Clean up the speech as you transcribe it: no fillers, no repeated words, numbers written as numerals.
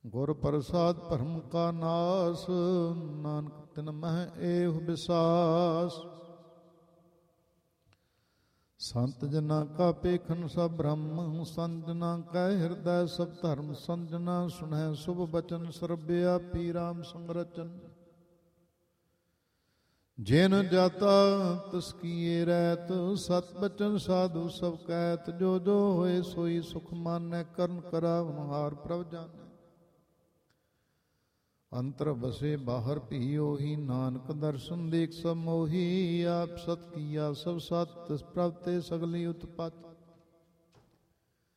ਗੁਰ ਪ੍ਰਸਾਦ ਭਰਮ ਕਾ ਨਾਸ, ਨਾਨਕ ਤਿਨ ਮਹਿ ਏਹ ਵਿਸਾਸ। ਸੰਤ ਜਨਾਂ ਕਾ ਪੇਖਨ ਸਭ ਬ੍ਰਹਮ, ਸੰਤ ਜਨਾਂ ਕਾ ਹਿਰਦੈ ਸਭ ਧਰਮ। ਸੰਤ ਜਨਾਂ ਸੁਣੈ ਸੁਭ ਬਚਨ, ਸਰਬਿਆ ਪੀ ਰਾਮ ਸੰਗਰਚਨ। ਜਿਨ ਜਾਤਾ ਤਿਸ ਕੀਏ ਰੈਤ, ਸਤ ਬਚਨ ਸਾਧੂ ਸਭ ਕਹਿਤ। ਜੋ ਜੋ ਹੋਏ ਸੋਈ ਸੁਖ ਮਾਨੈ, ਕਰਨ ਕਰਾਵਨ ਹਾਰ ਪ੍ਰਭ ਜਾਣੈ। ਅੰਤਰ ਬਸੇ ਬਾਹਰ ਭੀ ਉਹੀ, ਨਾਨਕ ਦਰਸ਼ਨ ਦੇਖ ਸਭ ਮੋਹੀ। ਆਪ ਸਤ ਕੀਆ ਸਭ ਸਤ, ਤਿਸ ਪ੍ਰਭ ਤੇ ਸਗਲੀ ਉਤਪਤ।